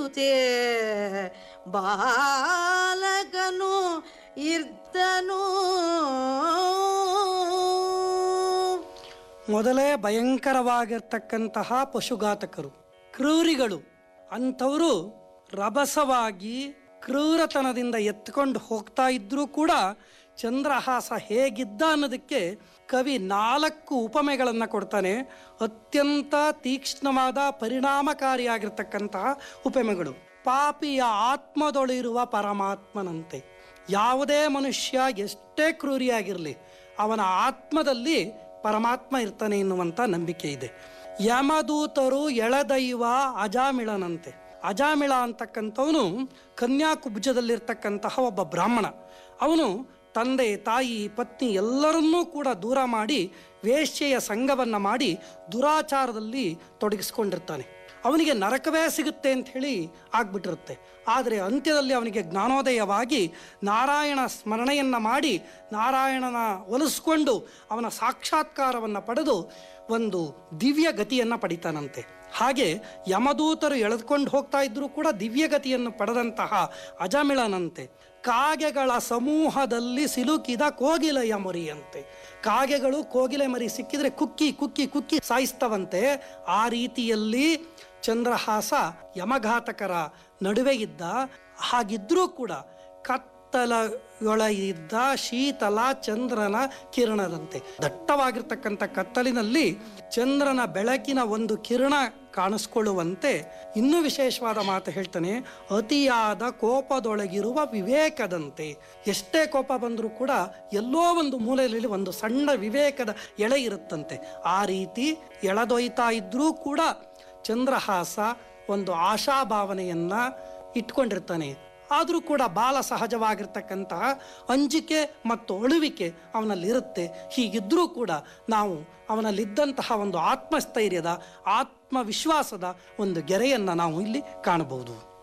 ತೇ ಬಾಲಕನು ಇರ್ದನು. ಮೊದಲೇ ಭಯಂಕರವಾಗಿರ್ತಕ್ಕಂತಹ ಪಶುಘಾತಕರು, ಕ್ರೂರಿಗಳು ಅಂಥವರು ರಭಸವಾಗಿ ಕ್ರೂರತನದಿಂದ ಎತ್ಕೊಂಡು ಹೋಗ್ತಾ ಇದ್ರೂ ಕೂಡ ಚಂದ್ರಹಾಸ ಹೇಗಿದ್ದ ಅನ್ನೋದಕ್ಕೆ ಕವಿ 4 ಉಪಮೆಗಳನ್ನು ಕೊಡ್ತಾನೆ. ಅತ್ಯಂತ ತೀಕ್ಷ್ಣವಾದ ಪರಿಣಾಮಕಾರಿಯಾಗಿರ್ತಕ್ಕಂತಹ ಉಪಮೆಗಳು. ಪಾಪಿಯ ಆತ್ಮದೊಳಿರುವ ಪರಮಾತ್ಮನಂತೆ. ಯಾವುದೇ ಮನುಷ್ಯ ಎಷ್ಟೇ ಕ್ರೂರಿಯಾಗಿರಲಿ ಅವನ ಆತ್ಮದಲ್ಲಿ ಪರಮಾತ್ಮ ಇರ್ತಾನೆ ಎನ್ನುವಂಥ ನಂಬಿಕೆ ಇದೆ. ಯಮದೂತರು ಎಳೆದೈವ ಅಜಾಮಿಳನಂತೆ. ಅಜಾಮಿಳ ಅಂತಕ್ಕಂಥವನು ಕನ್ಯಾಕುಬ್ಜದಲ್ಲಿರ್ತಕ್ಕಂತಹ ಒಬ್ಬ ಬ್ರಾಹ್ಮಣ. ಅವನು ತಂದೆ ತಾಯಿ ಪತ್ನಿ ಎಲ್ಲರನ್ನೂ ಕೂಡ ದೂರ ಮಾಡಿ ವೇಶ್ಯೆಯ ಸಂಘವನ್ನು ಮಾಡಿ ದುರಾಚಾರದಲ್ಲಿ ತೊಡಗಿಸ್ಕೊಂಡಿರ್ತಾನೆ. ಅವನಿಗೆ ನರಕವೇ ಸಿಗುತ್ತೆ ಅಂಥೇಳಿ ಆಗ್ಬಿಟ್ಟಿರುತ್ತೆ. ಆದರೆ ಅಂತ್ಯದಲ್ಲಿ ಅವನಿಗೆ ಜ್ಞಾನೋದಯವಾಗಿ ನಾರಾಯಣ ಸ್ಮರಣೆಯನ್ನು ಮಾಡಿ ನಾರಾಯಣನ ಒಲಿಸ್ಕೊಂಡು ಅವನ ಸಾಕ್ಷಾತ್ಕಾರವನ್ನು ಪಡೆದು ಒಂದು ದಿವ್ಯ ಗತಿಯನ್ನು ಪಡಿತಾನಂತೆ. ಹಾಗೆ ಯಮದೂತರು ಎಳೆದುಕೊಂಡು ಹೋಗ್ತಾ ಇದ್ರೂ ಕೂಡ ದಿವ್ಯಗತಿಯನ್ನು ಪಡೆದಂತಹ ಅಜಮಿಳನಂತೆ ಕಾಗೆಗಳ ಸಮೂಹದಲ್ಲಿ ಸಿಲುಕಿದ ಕೋಗಿಲೆಯ ಮರಿಯಂತೆ. ಕಾಗೆಗಳು ಕೋಗಿಲೆ ಮರಿ ಸಿಕ್ಕಿದ್ರೆ ಕುಕ್ಕಿ ಕುಕ್ಕಿ ಕುಕ್ಕಿ ಸಾಯಿಸ್ತವಂತೆ. ಆ ರೀತಿಯಲ್ಲಿ ಚಂದ್ರಹಾಸ ಯಮಘಾತಕರ ನಡುವೆ ಇದ್ದ. ಹಾಗಿದ್ರೂ ಕೂಡ ಕತ್ತಲೆಯೊಳಗಿದ್ದ ಶೀತಲ ಚಂದ್ರನ ಕಿರಣದಂತೆ. ದಟ್ಟವಾಗಿರ್ತಕ್ಕಂಥ ಕತ್ತಲಿನಲ್ಲಿ ಚಂದ್ರನ ಬೆಳಕಿನ ಒಂದು ಕಿರಣ ಕಾಣಿಸ್ಕೊಳ್ಳುವಂತೆ ಇನ್ನೂ ವಿಶೇಷವಾದ ಮಾತು ಹೇಳ್ತಾನೆ. ಅತಿಯಾದ ಕೋಪದೊಳಗಿರುವ ವಿವೇಕದಂತೆ. ಎಷ್ಟೇ ಕೋಪ ಬಂದರೂ ಕೂಡ ಎಲ್ಲೋ ಒಂದು ಮೂಲೆಯಲ್ಲಿ ಒಂದು ಸಣ್ಣ ವಿವೇಕದ ಎಳೆ ಇರುತ್ತಂತೆ. ಆ ರೀತಿ ಎಳೆದೊಯ್ತಾ ಇದ್ರೂ ಕೂಡ ಚಂದ್ರಹಾಸ ಒಂದು ಆಶಾಭಾವನೆಯನ್ನು ಇಟ್ಕೊಂಡಿರ್ತಾನೆ. ಆದರೂ ಕೂಡ ಬಾಲ ಸಹಜವಾಗಿರ್ತಕ್ಕಂತಹ ಅಂಜಿಕೆ ಮತ್ತು ಅಳುವಿಕೆ ಅವನಲ್ಲಿರುತ್ತೆ. ಹೀಗಿದ್ದರೂ ಕೂಡ ನಾವು ಅವನಲ್ಲಿದ್ದಂತಹ ಒಂದು ಆತ್ಮಸ್ಥೈರ್ಯದ ಆತ್ಮವಿಶ್ವಾಸದ ಒಂದು ಗೆರೆಯನ್ನು ನಾವು ಇಲ್ಲಿ ಕಾಣಬಹುದು.